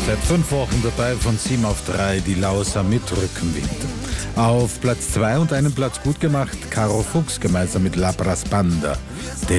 Seit 5 Wochen dabei von 7 auf 3 die Lauser mit Rückenwind. Auf Platz 2 und einen Platz gut gemacht, Caro Fuchs gemeinsam mit Labras Banda. Der